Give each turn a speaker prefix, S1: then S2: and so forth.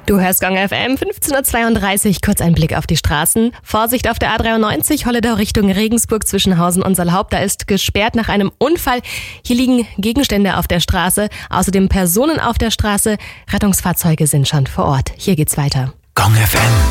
S1: Du hörst Gong FM, 15.32 Uhr, kurz ein Blick auf die Straßen. Vorsicht auf der A93, Holledau Richtung Regensburg zwischen Hausen und Saalhaupt. Da ist gesperrt nach einem Unfall. Hier liegen Gegenstände auf der Straße, außerdem Personen auf der Straße. Rettungsfahrzeuge sind schon vor Ort. Hier geht's weiter.
S2: Gong FM.